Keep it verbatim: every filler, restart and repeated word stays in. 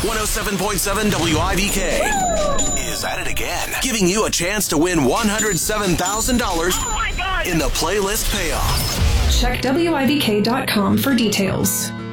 one oh seven point seven W I V K is at it again, giving you a chance to win one hundred seven thousand dollars Oh my God! in the playlist payoff. Check W I V K dot com for details.